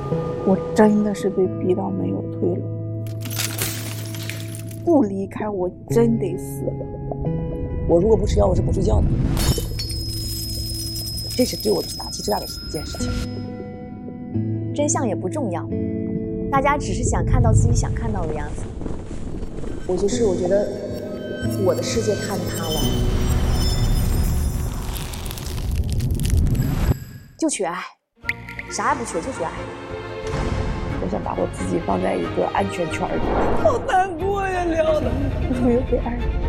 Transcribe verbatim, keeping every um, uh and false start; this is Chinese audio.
我真的是被逼到没有退路，不离开我真得死。 我如果不吃药，我是不睡觉的。这是对我打击最大的一件事情。 真相也不重要，大家只是想看到自己想看到的样子。 我就是我觉得我的世界坍塌了。 就取爱，啥也不求，就取爱。 我想把我自己放在一个安全圈里。好难过呀，聊的，没有被爱。